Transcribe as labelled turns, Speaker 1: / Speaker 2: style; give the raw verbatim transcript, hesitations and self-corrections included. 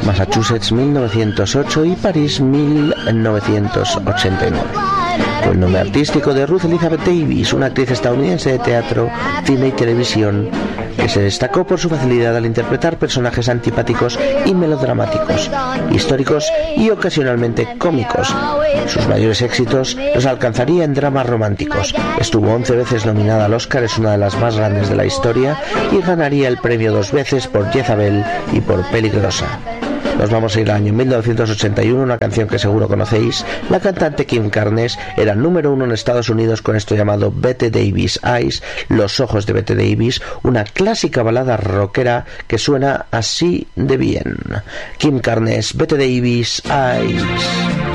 Speaker 1: Massachusetts mil novecientos ocho y París mil novecientos ochenta y nueve. Fue el nombre artístico de Ruth Elizabeth Davis, una actriz estadounidense de teatro, cine y televisión que se destacó por su facilidad al interpretar personajes antipáticos y melodramáticos, históricos y ocasionalmente cómicos. Sus mayores éxitos los alcanzaría en dramas románticos. Estuvo once veces nominada al Oscar, es una de las más grandes de la historia, y ganaría el premio dos veces por Jezabel y por Peligrosa. Nos vamos a ir al año mil novecientos ochenta y uno, una canción que seguro conocéis. La cantante Kim Carnes era número uno en Estados Unidos con esto llamado Bette Davis Eyes, Los ojos de Bette Davis, una clásica balada rockera que suena así de bien. Kim Carnes, Bette Davis Eyes.